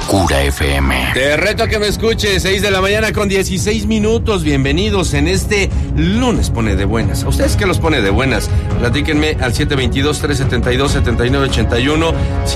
Locura FM. Te reto a que me escuches, 6 de la mañana con 16 minutos. Bienvenidos en este lunes pone de buenas. ¿A ustedes qué los pone de buenas? Platíquenme al 722-372-7981,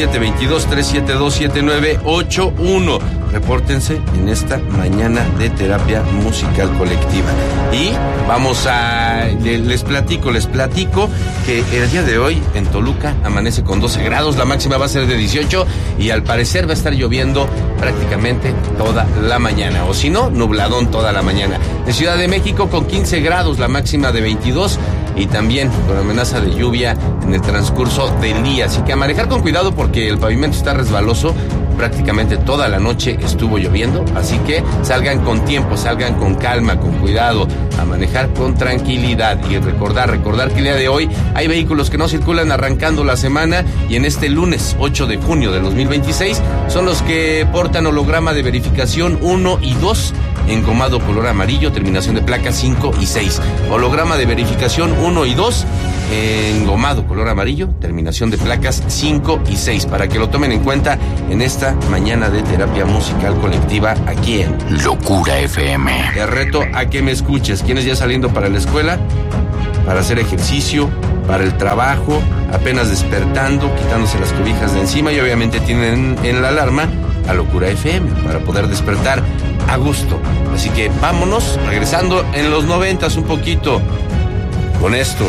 722-372-7981. Repórtense en esta mañana de terapia musical colectiva. Y les platico que el día de hoy en Toluca amanece con 12 grados, la máxima va a ser de 18 y al parecer va a estar lloviendo prácticamente toda la mañana, o si no, nubladón toda la mañana. En Ciudad de México con 15 grados, la máxima de 22 y también con amenaza de lluvia en el transcurso del día. Así que a manejar con cuidado porque el pavimento está resbaloso. Prácticamente toda la noche estuvo lloviendo, así que salgan con tiempo, salgan con calma, con cuidado, a manejar con tranquilidad y recordar que el día de hoy hay vehículos que no circulan arrancando la semana y en este lunes 8 de junio del 2026 son los que portan holograma de verificación 1 y 2 engomado color amarillo, terminación de placas 5 y 6. Holograma de verificación 1 y 2 engomado color amarillo, terminación de placas 5 y 6, para que lo tomen en cuenta en esta mañana de terapia musical colectiva aquí en Locura FM. Te reto a que me escuches. ¿Quiénes ya saliendo para la escuela? Para hacer ejercicio, para el trabajo, apenas despertando, quitándose las cobijas de encima y obviamente tienen en la alarma a Locura FM para poder despertar a gusto. Así que vámonos, regresando en los 90s un poquito con esto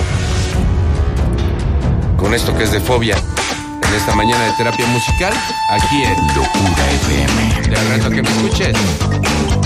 que es de Fobia, en esta mañana de terapia musical, aquí en Locura FM. Te reto a que me escuches.